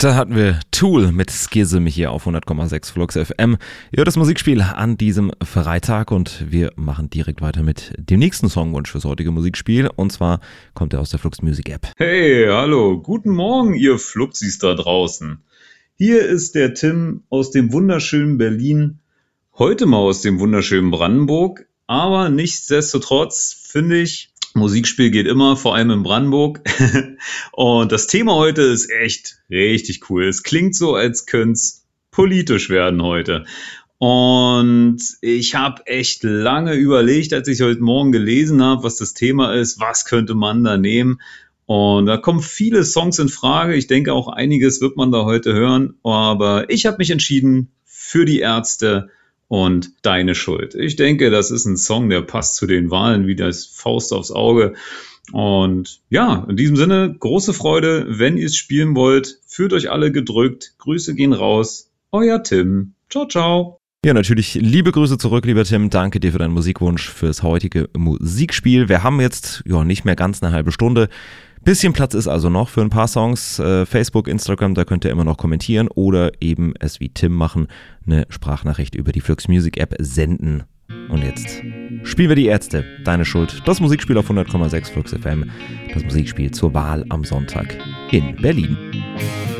Da hatten wir Tool mit Schism hier auf 100,6 Flux FM. Ihr hört das Musikspiel an diesem Freitag und wir machen direkt weiter mit dem nächsten Songwunsch fürs heutige Musikspiel. Und zwar kommt er aus der Flux Music App. Hey, hallo, guten Morgen, ihr Fluxis da draußen. Hier ist der Tim aus dem wunderschönen Berlin, heute mal aus dem wunderschönen Brandenburg. Aber nichtsdestotrotz finde ich, Musikspiel geht immer, vor allem in Brandenburg. Und das Thema heute ist echt richtig cool. Es klingt so, als könnte es politisch werden heute. Und ich habe echt lange überlegt, als ich heute Morgen gelesen habe, was das Thema ist, was könnte man da nehmen. Und da kommen viele Songs in Frage. Ich denke, auch einiges wird man da heute hören. Aber ich habe mich entschieden für die Ärzte und Deine Schuld. Ich denke, das ist ein Song, der passt zu den Wahlen wie das Faust aufs Auge. Und ja, in diesem Sinne, große Freude, wenn ihr es spielen wollt. Fühlt euch alle gedrückt. Grüße gehen raus. Euer Tim. Ciao, ciao. Ja, natürlich liebe Grüße zurück, lieber Tim. Danke dir für deinen Musikwunsch fürs heutige Musikspiel. Wir haben jetzt nicht mehr ganz eine halbe Stunde. Bisschen Platz ist also noch für ein paar Songs. Facebook, Instagram, da könnt ihr immer noch kommentieren oder eben es wie Tim machen, eine Sprachnachricht über die Flux Music App senden. Und jetzt spielen wir die Ärzte. Deine Schuld. Das Musikspiel auf 100,6 Flux FM. Das Musikspiel zur Wahl am Sonntag in Berlin.